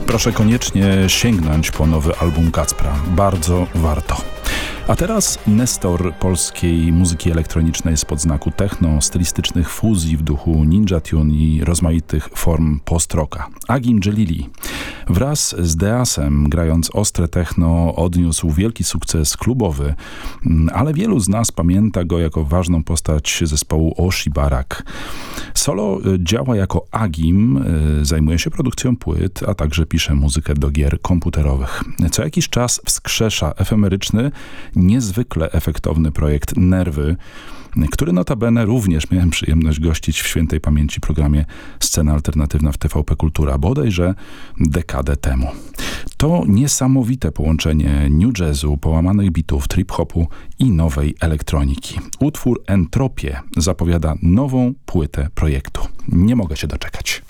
Proszę koniecznie sięgnąć po nowy album Kacpra. Bardzo warto. A teraz nestor polskiej muzyki elektronicznej spod znaku techno, stylistycznych fuzji w duchu Ninja Tune i rozmaitych form post-rocka. Agim Dżelili. Wraz z Deasem, grając ostre techno, odniósł wielki sukces klubowy, ale wielu z nas pamięta go jako ważną postać zespołu Oshi Barak. Solo działa jako Agim, zajmuje się produkcją płyt, a także pisze muzykę do gier komputerowych. Co jakiś czas wskrzesza efemeryczny, niezwykle efektowny projekt Nerwy, który notabene również miałem przyjemność gościć w świętej pamięci programie Scena Alternatywna w TVP Kultura, bodajże dekadę temu. To niesamowite połączenie new jazzu, połamanych bitów, trip-hopu i nowej elektroniki. Utwór Entropie zapowiada nową płytę projektu. Nie mogę się doczekać.